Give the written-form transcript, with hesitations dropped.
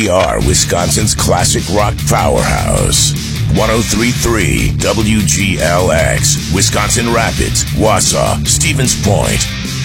we are Wisconsin's classic rock powerhouse. 103.3 WGLX, Wisconsin Rapids, Wausau, Stevens Point.